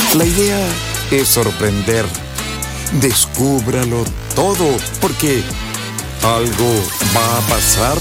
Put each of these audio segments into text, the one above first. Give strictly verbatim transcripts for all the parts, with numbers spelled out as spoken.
La idea es sorprender. Descúbralo todo, porque algo va a pasar.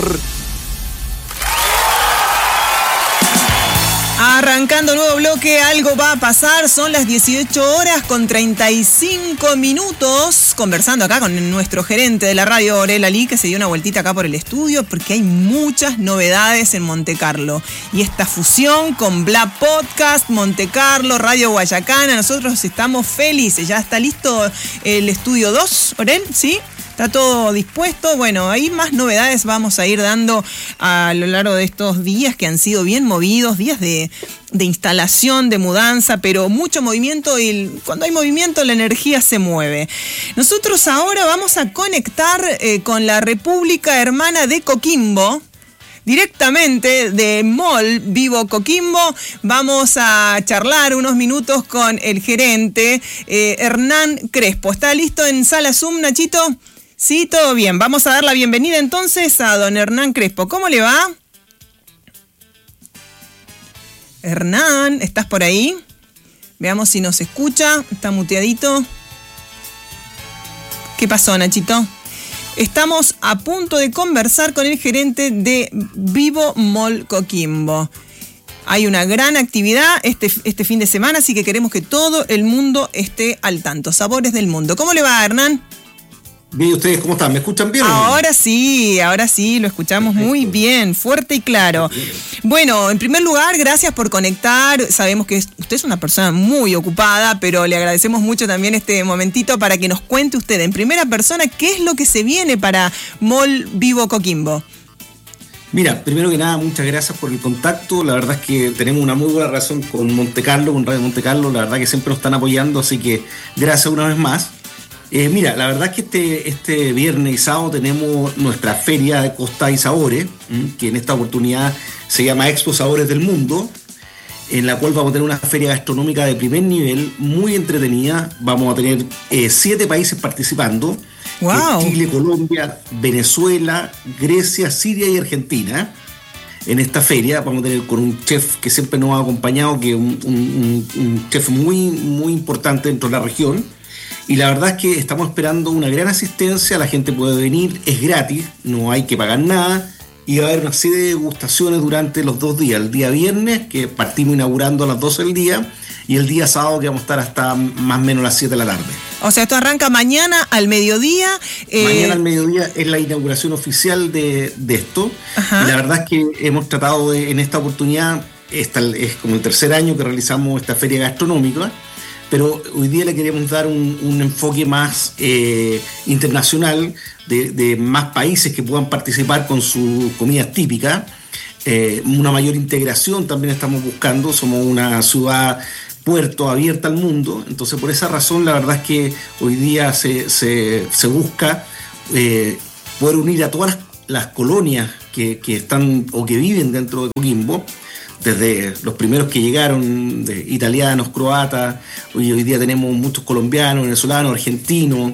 Arrancando nuevo bloque, algo va a pasar. Son las dieciocho horas con treinta y cinco minutos. Conversando acá con nuestro gerente de la radio, Orel Ali, que se dio una vueltita acá por el estudio, porque hay muchas novedades en Monte Carlo. Y esta fusión con Bla Podcast, Monte Carlo, Radio Guayacana, nosotros estamos felices. Ya está listo el estudio dos, Orel, ¿sí? Está todo dispuesto. Bueno, hay más novedades vamos a ir dando a lo largo de estos días que han sido bien movidos, días de, de instalación, de mudanza, pero mucho movimiento, y cuando hay movimiento la energía se mueve. Nosotros ahora vamos a conectar eh, con la República Hermana de Coquimbo. Directamente de Mall Vivo Coquimbo vamos a charlar unos minutos con el gerente eh, Hernán Crespo. ¿Está listo en sala Zoom, Nachito? Sí, todo bien. Vamos a dar la bienvenida entonces a don Hernán Crespo. ¿Cómo le va? Hernán, ¿estás por ahí? Veamos si nos escucha. Está muteadito. ¿Qué pasó, Nachito? Estamos a punto de conversar con el gerente de Vivo Mall Coquimbo. Hay una gran actividad este, este fin de semana, así que queremos que todo el mundo esté al tanto. Sabores del mundo. ¿Cómo le va, Hernán? Bien, ¿ustedes cómo están? ¿Me escuchan bien? Ahora sí, ahora sí, lo escuchamos Perfecto. Muy bien, fuerte y claro. Bueno, en primer lugar, gracias por conectar. Sabemos que usted es una persona muy ocupada, pero le agradecemos mucho también este momentito para que nos cuente usted en primera persona qué es lo que se viene para Mall Vivo Coquimbo. Mira, primero que nada, muchas gracias por el contacto. La verdad es que tenemos una muy buena relación con Monte Carlo, con Radio Monte Carlo. La verdad que siempre nos están apoyando, así que gracias una vez más. Eh, mira, la verdad es que este, este viernes y sábado tenemos nuestra feria de Costa y Sabores, ¿m? que en esta oportunidad se llama Expo Sabores del Mundo, en la cual vamos a tener una feria gastronómica de primer nivel, muy entretenida. Vamos a tener eh, siete países participando. Wow. Chile, Colombia, Venezuela, Grecia, Siria y Argentina. En esta feria vamos a tener con un chef que siempre nos ha acompañado, que es un, un, un chef muy, muy importante dentro de la región. Y la verdad es que estamos esperando una gran asistencia, la gente puede venir, es gratis, no hay que pagar nada, y va a haber una serie de degustaciones durante los dos días. El día viernes, que partimos inaugurando a las doce del día, y el día sábado, que vamos a estar hasta más o menos las siete de la tarde. O sea, esto arranca mañana al mediodía. Eh... Mañana al mediodía es la inauguración oficial de, de esto. Ajá. Y la verdad es que hemos tratado de, en esta oportunidad, esta es como el tercer año que realizamos esta feria gastronómica, pero hoy día le queremos dar un, un enfoque más eh, internacional, de, de más países que puedan participar con sus comidas típicas, eh, una mayor integración también estamos buscando. Somos una ciudad puerto abierta al mundo, entonces por esa razón la verdad es que hoy día se, se, se busca eh, poder unir a todas las, las colonias que, que están o que viven dentro de Coquimbo, desde los primeros que llegaron, de italianos, croatas. Hoy, hoy día tenemos muchos colombianos, venezolanos, argentinos,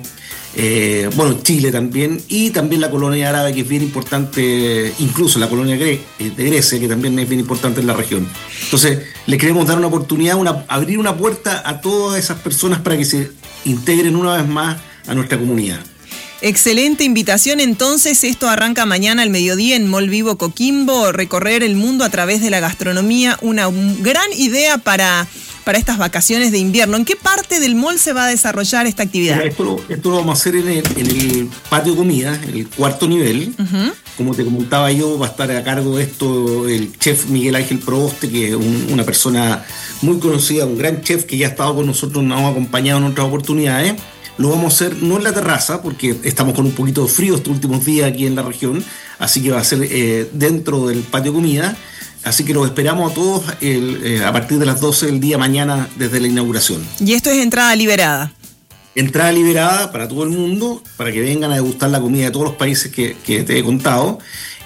eh, bueno, Chile también, y también la colonia árabe, que es bien importante, incluso la colonia de Grecia, que también es bien importante en la región. Entonces, le queremos dar una oportunidad, una, abrir una puerta a todas esas personas para que se integren una vez más a nuestra comunidad. Excelente invitación, entonces esto arranca mañana al mediodía en Mall Vivo Coquimbo, recorrer el mundo a través de la gastronomía, una gran idea para, para estas vacaciones de invierno. ¿En qué parte del mall se va a desarrollar esta actividad? Esto lo, esto lo vamos a hacer en el, en el patio de comida, en el cuarto nivel. Uh-huh. Como te comentaba yo, va a estar a cargo de esto el chef Miguel Ángel Proboste, que es un, una persona muy conocida, un gran chef que ya ha estado con nosotros, nos ha acompañado en otras oportunidades. Lo vamos a hacer no en la terraza, porque estamos con un poquito de frío estos últimos días aquí en la región, así que va a ser eh, dentro del patio de comida. Así que los esperamos a todos el, eh, a partir de las doce del día mañana desde la inauguración. ¿Y esto es entrada liberada? Entrada liberada para todo el mundo, para que vengan a degustar la comida de todos los países que, que te he contado.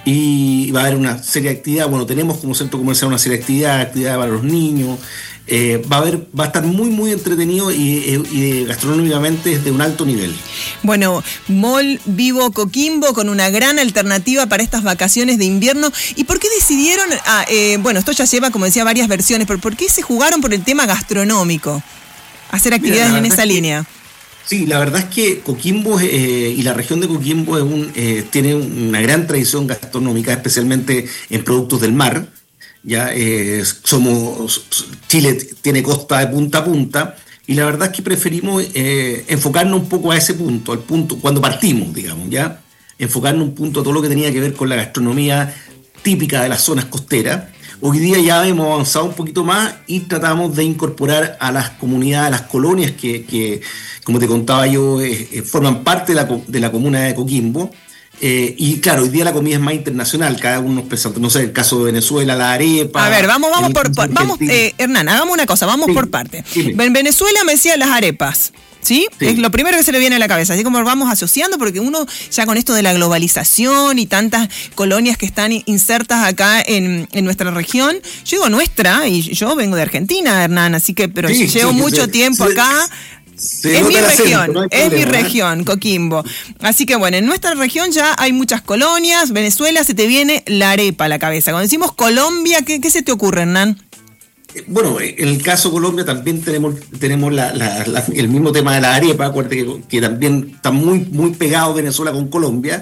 Y va a haber una serie de actividades. Bueno, tenemos como centro comercial una serie de actividades, actividades para los niños. Eh, va a haber, va a estar muy muy entretenido y, y gastronómicamente es de un alto nivel. Bueno, Mall Vivo Coquimbo con una gran alternativa para estas vacaciones de invierno. ¿Y por qué decidieron, ah, eh, bueno, esto ya lleva, como decía, varias versiones, pero por qué se jugaron por el tema gastronómico? hacer actividades Mira, en esa línea. Que, sí, la verdad es que Coquimbo eh, y la región de Coquimbo es un, eh, tiene una gran tradición gastronómica, especialmente en productos del mar. Ya eh, somos Chile tiene costa de punta a punta y la verdad es que preferimos eh, enfocarnos un poco a ese punto, al punto cuando partimos, digamos, ya enfocarnos un punto a todo lo que tenía que ver con la gastronomía típica de las zonas costeras. Hoy día ya hemos avanzado un poquito más y tratamos de incorporar a las comunidades, a las colonias que, que como te contaba yo, eh, eh, forman parte de la, de la comuna de Coquimbo. Eh, y claro, hoy día la comida es más internacional, cada uno pensando, no sé, el caso de Venezuela, la arepa. A ver, vamos, vamos por, por vamos, eh, Hernán, hagamos una cosa, vamos sí, por parte. Sí. En Venezuela me decía las arepas. ¿Sí? ¿Sí? Es lo primero que se le viene a la cabeza, así como vamos asociando, porque uno ya con esto de la globalización y tantas colonias que están insertas acá en, en nuestra región, yo digo nuestra, y yo vengo de Argentina, Hernán, así que, pero sí, llevo sí, mucho sí, tiempo sí, acá. Sí, es mi región, acento, no es problema, mi región, ¿eh? Coquimbo. Así que bueno, en nuestra región ya hay muchas colonias. Venezuela, se te viene la arepa a la cabeza. Cuando decimos Colombia, ¿qué, qué se te ocurre, Hernán? Bueno, en el caso de Colombia también tenemos tenemos la, la, la, el mismo tema de la arepa, acuérdate que, que también está muy, muy pegado Venezuela con Colombia.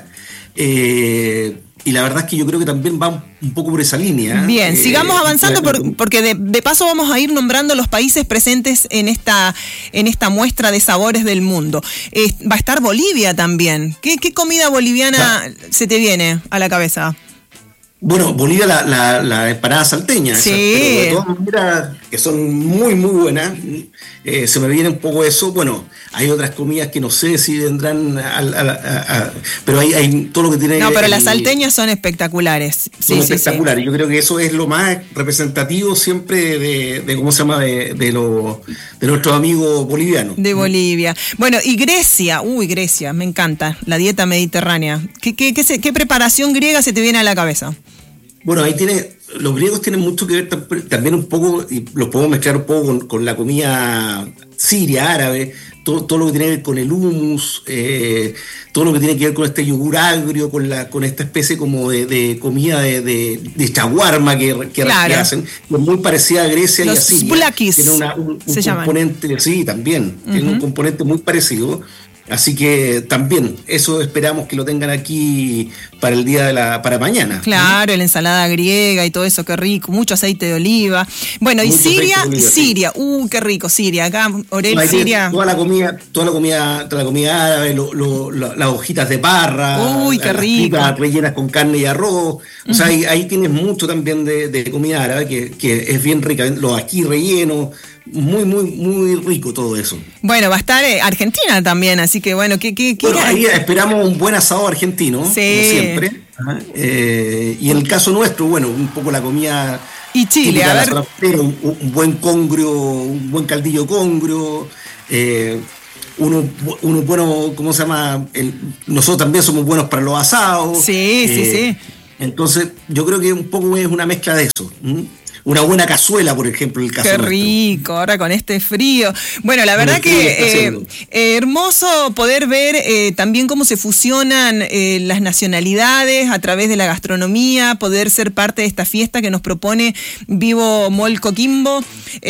Eh, y la verdad es que yo creo que también va un poco por esa línea. Bien, eh, sigamos avanzando por, porque de, de paso vamos a ir nombrando los países presentes en esta en esta muestra de sabores del mundo. Eh, va a estar Bolivia también. ¿Qué, qué comida boliviana ah. se te viene a la cabeza? Bueno, Bolivia, la, la, la empanada salteña, sí. Pero de todas maneras, que son muy, muy buenas. Eh, se me viene un poco eso. Bueno, hay otras comidas que no sé si vendrán, a, a, a, a, pero hay, hay todo lo que tiene... No, pero el, las salteñas son espectaculares. Sí, son sí, espectaculares. Sí. Yo creo que eso es lo más representativo siempre de, de ¿cómo se llama?, de, de, lo, de nuestros amigos bolivianos. De Bolivia. Bueno, y Grecia, uy, Grecia, me encanta, la dieta mediterránea. ¿Qué, qué, qué, se, qué preparación griega se te viene a la cabeza? Bueno, ahí tiene, los griegos tienen mucho que ver también un poco, y los podemos mezclar un poco con, con la comida siria, árabe, todo, todo lo que tiene que ver con el hummus, eh, todo lo que tiene que ver con este yogur agrio, con la con esta especie como de, de comida de, de, de shawarma que, que, claro. que hacen, muy parecida a Grecia los y a Siria. Splakis tiene una, un, un se componente, llaman. Sí, también, uh-huh. tiene un componente muy parecido. Así que también, eso esperamos que lo tengan aquí para el día de la, para mañana. Claro, ¿sí? La ensalada griega y todo eso, qué rico, mucho aceite de oliva. Bueno, mucho y Siria, oliva, Siria, sí. uh, qué rico, Siria, acá, Orel, no, Siria. Toda la comida, toda la comida, toda la comida árabe, lo, lo, lo, las hojitas de parra, uy, qué las rico. Las rellenas con carne y arroz. O uh-huh. sea, ahí, ahí tienes mucho también de, de comida árabe que, que es bien rica, los aquí rellenos. Muy, muy, muy rico todo eso. Bueno, va a estar eh, Argentina también, así que bueno, ¿qué, qué, qué bueno, ahí esperamos un buen asado argentino, sí. como siempre. Ajá. Eh, y en el caso nuestro, bueno, un poco la comida... Y Chile, a ver... Un, un buen congrio, un buen caldillo congrio, eh, uno, uno bueno, ¿cómo se llama? El, nosotros también somos buenos para los asados. Sí, eh, sí, sí. Entonces, yo creo que un poco es una mezcla de eso. ¿Mm? Una buena cazuela, por ejemplo, el caso. Qué rico, ahora con este frío. Bueno, la verdad que eh, eh, hermoso poder ver eh, también cómo se fusionan eh, las nacionalidades a través de la gastronomía, poder ser parte de esta fiesta que nos propone Vivo Mall Coquimbo.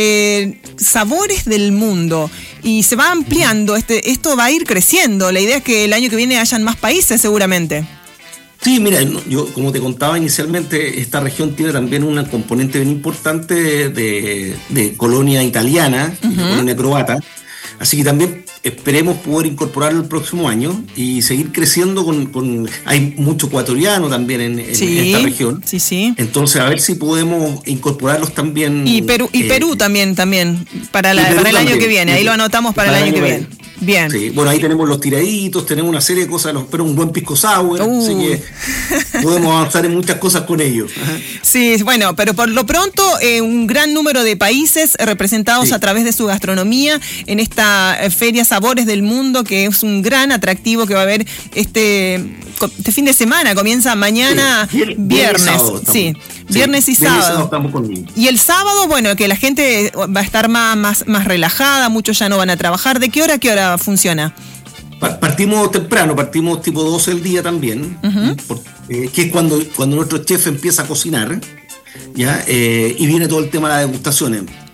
Eh, sabores del mundo. Y se va ampliando, este, esto va a ir creciendo. La idea es que el año que viene hayan más países seguramente. Sí, mira, yo como te contaba inicialmente, esta región tiene también un componente bien importante de, de, de colonia italiana, uh-huh. de colonia croata, así que también esperemos poder incorporarlo el próximo año y seguir creciendo con... con hay mucho ecuatoriano también en, en, sí, en esta región, sí, sí. Entonces a ver si podemos incorporarlos también. Y Perú, y eh, Perú también, también para, la, para el también, año que viene, ahí lo anotamos para, para el año que viene. viene. Bien. Sí, bueno, ahí tenemos los tiraditos, tenemos una serie de cosas, pero un buen pisco sour, uh. así que podemos avanzar en muchas cosas con ellos. Ajá. Sí, bueno, pero por lo pronto eh, un gran número de países representados sí. a través de su gastronomía en esta eh, Feria Sabores del Mundo, que es un gran atractivo que va a haber este, este fin de semana, comienza mañana sí. viernes, viernes, sábado, sí, sí, viernes y sábado. sábado estamos conmigo. Y el sábado, bueno, que la gente va a estar más, más, más relajada, muchos ya no van a trabajar. ¿De qué hora a qué hora funciona? Partimos temprano, partimos tipo doce del día también, uh-huh. por, eh, que es cuando, cuando nuestro chef empieza a cocinar, ¿ya? Eh, y viene todo el tema de las degustaciones.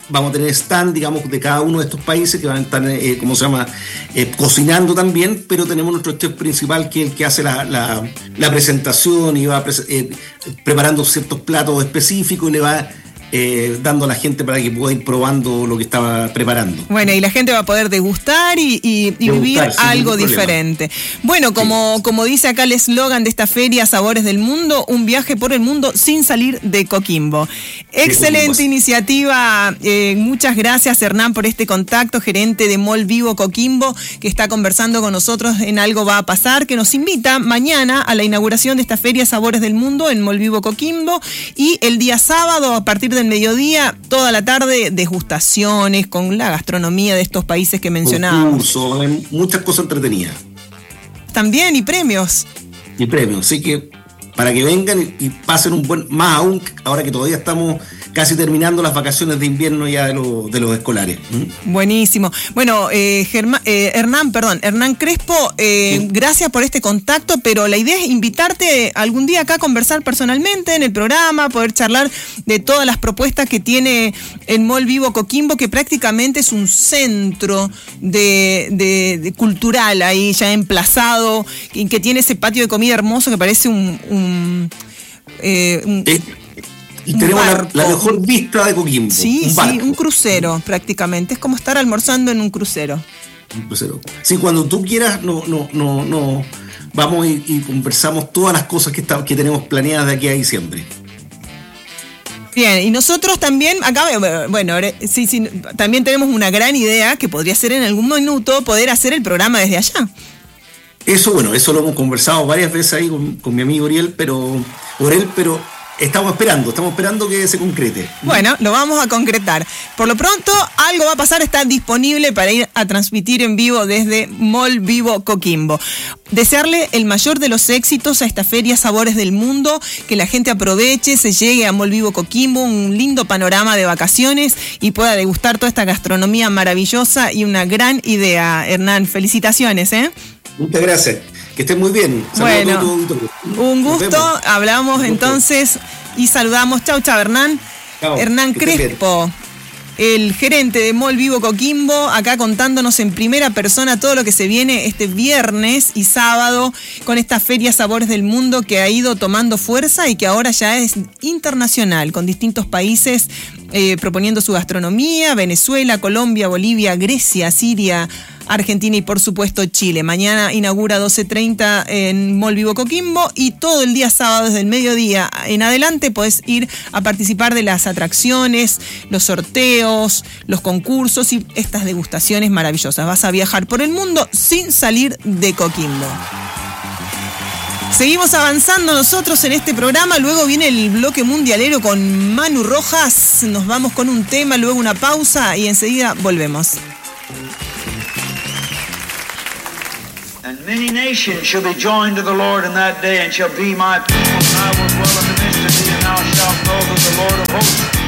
vamos a tener stand, digamos, de cada uno de estos países que van a estar, eh, ¿cómo se llama?, eh, cocinando también, pero tenemos nuestro chef principal que es el que hace la, la, la presentación y va eh, preparando ciertos platos específicos y le va Eh, dando a la gente para que pueda ir probando lo que estaba preparando. Bueno, y la gente va a poder degustar y, y, y degustar, vivir algo diferente. Bueno, como, sí. como dice acá el eslogan de esta feria Sabores del Mundo, un viaje por el mundo sin salir de Coquimbo. Excelente Coquimbo. Iniciativa. Eh, muchas gracias, Hernán, por este contacto, gerente de Mall Vivo Coquimbo, que está conversando con nosotros en Algo Va a Pasar, que nos invita mañana a la inauguración de esta feria Sabores del Mundo en Mall Vivo Coquimbo, y el día sábado, a partir de mediodía, toda la tarde, degustaciones con la gastronomía de estos países que mencionábamos. Concursos, muchas cosas entretenidas. También, y premios. Y premios, así que para que vengan y, y pasen un buen, más aún, ahora que todavía estamos casi terminando las vacaciones de invierno ya de, lo, de los escolares. ¿Mm? Buenísimo. Bueno, eh, Germán, eh, Hernán, perdón, Hernán Crespo, eh, sí. gracias por este contacto, pero la idea es invitarte algún día acá a conversar personalmente en el programa, poder charlar de todas las propuestas que tiene el Mall Vivo Coquimbo, que prácticamente es un centro de, de, de cultural ahí ya emplazado, y que tiene ese patio de comida hermoso que parece un... un, eh, un ¿Eh? Y tenemos la, la mejor vista de Coquimbo. Sí, un sí, un crucero prácticamente. Es como estar almorzando en un crucero. Un crucero. Sí, cuando tú quieras, no, no, no, no. Vamos y, y conversamos todas las cosas que, está, que tenemos planeadas de aquí a diciembre. Bien, y nosotros también, acá, bueno, sí, sí, también tenemos una gran idea que podría ser en algún minuto poder hacer el programa desde allá. Eso, bueno, eso lo hemos conversado varias veces ahí con, con mi amigo Oriel, pero, Oriel, pero estamos esperando, estamos esperando que se concrete. Bueno, lo vamos a concretar. Por lo pronto, Algo Va a Pasar está disponible para ir a transmitir en vivo desde Mall Vivo Coquimbo. Desearle el mayor de los éxitos a esta feria Sabores del Mundo, que la gente aproveche, se llegue a Mall Vivo Coquimbo, un lindo panorama de vacaciones y pueda degustar toda esta gastronomía maravillosa y una gran idea. Hernán, felicitaciones, ¿eh? Muchas gracias. Que estén muy bien. Saludos bueno, a un gusto. Hablamos un entonces y saludamos. Chau, chau, Hernán. Chau, Hernán Crespo, el gerente de Mall Vivo Coquimbo, acá contándonos en primera persona todo lo que se viene este viernes y sábado con esta feria Sabores del Mundo que ha ido tomando fuerza y que ahora ya es internacional, con distintos países eh, proponiendo su gastronomía: Venezuela, Colombia, Bolivia, Grecia, Siria, Argentina y por supuesto Chile. Mañana inaugura doce treinta en Mall Vivo Coquimbo y todo el día sábado desde el mediodía en adelante podés ir a participar de las atracciones, los sorteos, los concursos y estas degustaciones maravillosas. Vas a viajar por el mundo sin salir de Coquimbo. Seguimos avanzando nosotros en este programa, luego viene el bloque mundialero con Manu Rojas, nos vamos con un tema, luego una pausa y enseguida volvemos. And many nations shall be joined to the Lord in that day, and shall be my people, and I will dwell in the midst of thee, and thou shalt know that the Lord of hosts